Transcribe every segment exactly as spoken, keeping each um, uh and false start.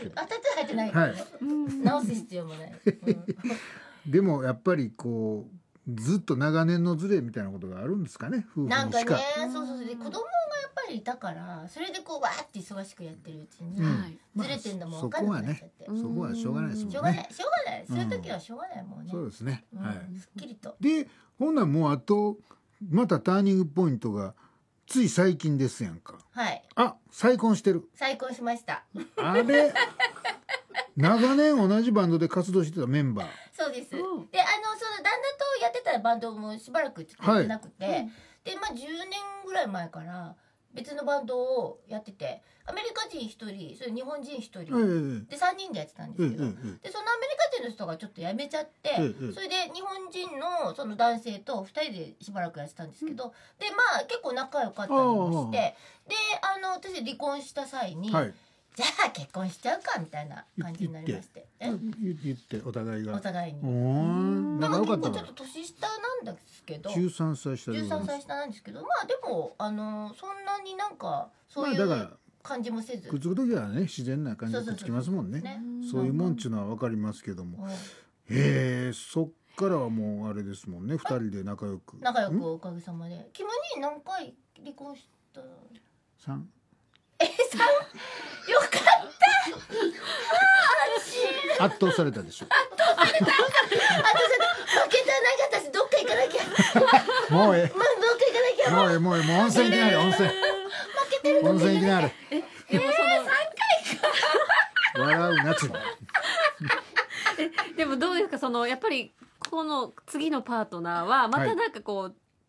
けど。 あ、タトゥー入ってないからね、直す必要もない、うん、 でもやっぱりこうずっと長年のズレみたいなことがあるんですかね、夫婦にしか。 なんかね、そうそうそう、で子供がやっぱりいたからそれでこうわーって忙しくやってるうちに、うん、ずれてんのも分かんなくなっちゃって、 まあ、そこはね、そこはしょうがないですもんね。 しょうがないしょうがない、そういう時はしょうがないもんね、 そうですね、 うん、 はい、 すっきりと。 でほんならもうあとまたターニングポイントがつい最近ですやんか。 はい。 あ、再婚してる。 再婚しました。 あれ長年同じバンドで活動してたメンバー。 そうです。で、あのその旦那とやってたバンドもしばらくちょっとやってなくて、はい、でまあじゅうねんぐらい前から別のバンドをやってて、アメリカ人ひとり、それ日本人ひとり、ええ、でさんにんでやってたんですけど、ええ、でそのアメリカ人の人がちょっと辞めちゃって、ええ、それで日本人のその男性とふたりでしばらくやってたんですけど、うん、でまあ結構仲良かったりもして、であの私離婚した際に、はい、じゃあ結婚しちゃうかみたいな感じになりまして、 え言ってお互いがお互いに、 なんか結構ちょっと年下なんですけど、 じゅうさんさい下でじゅうさんさい下なんですけど、まあでもあのそんなになんかそういう感じもせず、 くっつく時はね自然な感じでくっつきますもんね。そういうもんっちゅうのは分かりますけども、へえ、そっからはもうあれですもんね、ふたりで仲良く仲良くおかげさまで。キムに何回離婚した？ さん。 え、さん？よかった。 圧倒されたでしょ。 圧倒された。圧倒された。負けた。なんか私どっか行かなきゃ。 もうええ。 まあどっか行かなきゃ。 もうええ、もうええ、もう温泉行きなれ、温泉。 負けてる。 温泉行きなれ。 え、でもそのさんかいか。 笑うなつ。 え、でもどうですか、そのやっぱりこの次のパートナーはまたなんかこう、はい、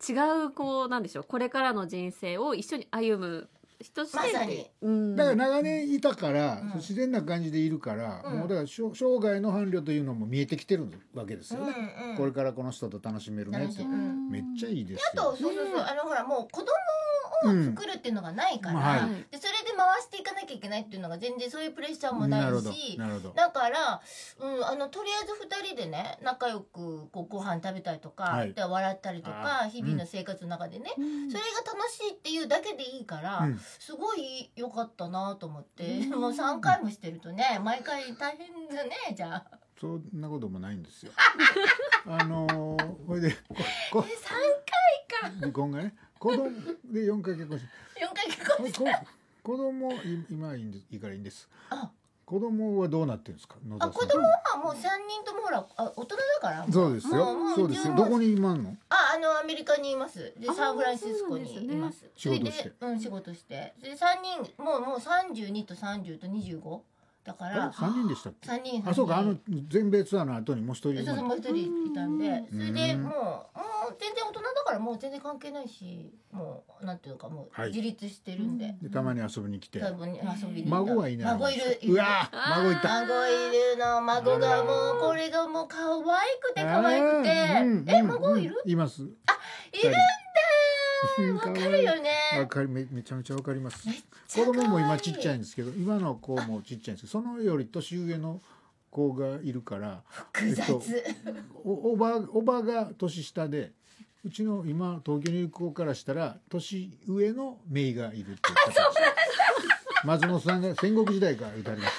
違うこうなんでしょう、これからの人生を一緒に歩む人して、 まさに、 うん、だから長年いたから、うん、自然な感じでいるから、うん、もうだから生涯の伴侶というのも見えてきてるわけですよね、うんうん、これからこの人と楽しめるねって、うん、めっちゃいいですよ。 あとそうそうそう、あのほらもう子供を作るっていうのがないから、うん、はい、でそれで回していかなきゃいけないっていうのが全然そういうプレッシャーもないし、だから、うん、あのとりあえずふたりでね仲良くこうご飯食べたりとか、はい、で笑ったりとか日々の生活の中でね、うん、それが楽しいっていうだけでいいから、うん、すごい良かったなと思って、うん、もうさんかいもしてるとね毎回大変だね。じゃあそんなこともないんですよ。あのー、これでここさんかいか離婚がね、子供でよんかい結婚してよんかい結婚して子供今はいいんです、いいからいいんです。あ、子供はどうなってるんですか。 あ、子供はもうさんにんともほらあ大人だから。 そうですよ、そうですよ。どこにいますの？ あ、あのアメリカにいます。でサンフランシスコにいます。 仕事して、 うん、仕事して、でさんにんもうもうさんじゅうにとさんじゅうとにじゅうごだからさんにんでしたっけ？ さんにん。 あ、そうか、あの全米ツアーの後にもう一人。 そうそう、もう一人いたんで、それでもうもう全然大人だからもう全然関係ないし、もうなんていうかもう自立してるんで、はい、 でたまに遊びに来て、 多分遊びに孫はいない。 孫いる。 うわ、孫いた。 孫いるの。孫がもうこれがもう可愛くて可愛くて、え、孫いる？ います。 あ、いるんだ。わかるよね。 わかり、め、めちゃめちゃわかります。子供も今ちっちゃいんですけど、今の子もちっちゃいんですけど、そのより年上の子がいるから、 複雑。 えっと、お、おば、おばが年下で、うちの今東京にいる子からしたら年上の姪がいるっていう形。松本さんが戦国時代から歌います。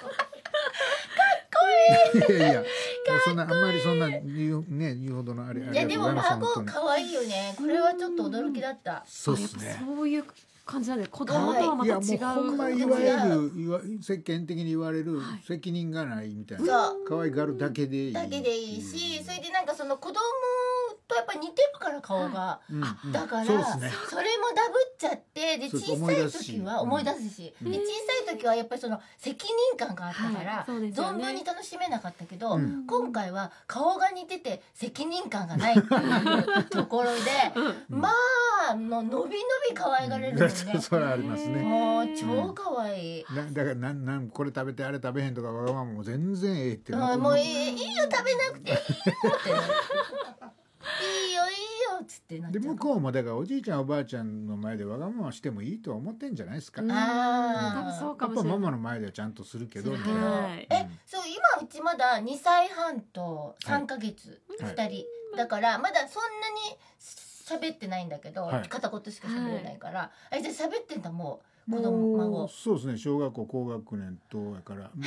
かっこいい。 いやいや。そんなあんまりそんな言うね言うほどのあれあれ。いやでも孫可愛いよね。これはちょっと驚きだった。 そうですね。 そういう感じなんで、子供とはまた違う。 いやもうほんまいわゆるいわ世間的に言われる責任がないみたいな。可愛がるだけでいい。 だけでいいし、それでなんかその子供とやっぱ似てるから顔が、だからそれもダブっちゃって、で小さい時は思い出すし、で小さい時はやっぱりその責任感があったから存分に楽しめなかったけど、今回は顔が似てて責任感がないっていうところで、まあの伸び伸び可愛がれるよね。 それありますね。 もう超可愛い。 だからなんなんこれ食べてあれ食べへんとかわがままも全然ええって。 もういいよ食べなくていいよって。いいよいいよっつってなっちゃう。 で向こうもだからおじいちゃんおばあちゃんの前でわがまましてもいいとは思ってんじゃないですか。 ああ、多分そうかもしれない。 やっぱママの前ではちゃんとするけどみたいな。え、そう今うちまだにさいはんとさんかげつ、はい、ふたりだからまだそんなに喋ってないんだけど、はい、片言しか喋れないから、はい、あいつ喋ってんだもう子供孫。 そうですね、小学校高学年とやから。